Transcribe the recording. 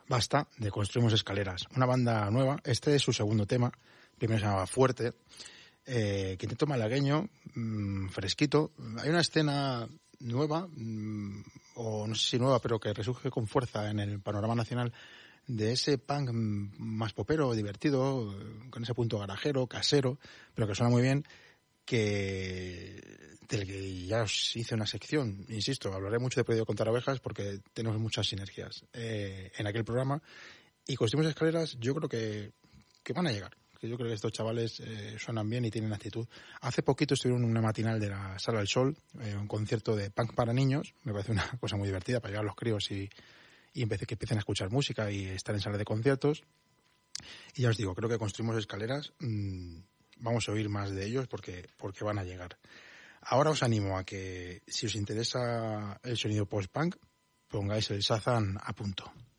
Basta de Construimos Escaleras, una banda nueva. Este es su segundo tema. Primero se llamaba Fuerte, quinteto malagueño, fresquito. Hay una escena nueva, o no sé si nueva, pero que resurge con fuerza en el panorama nacional, de ese punk más popero, divertido, con ese punto garajero, casero, pero que suena muy bien, del que ya os hice una sección. Insisto, hablaré mucho de Prohibido Contar Ovejas porque tenemos muchas sinergias en aquel programa, y Construimos Escaleras yo creo que van a llegar. Que yo creo que estos chavales suenan bien y tienen actitud. Hace poquito estuvieron en una matinal de la Sala del Sol, un concierto de punk para niños. Me parece una cosa muy divertida para llegar a los críos y que empiecen a escuchar música y estar en sala de conciertos. Y ya os digo, creo que Construimos Escaleras, vamos a oír más de ellos porque van a llegar. Ahora os animo a que, si os interesa el sonido post-punk, pongáis el Shazam a punto.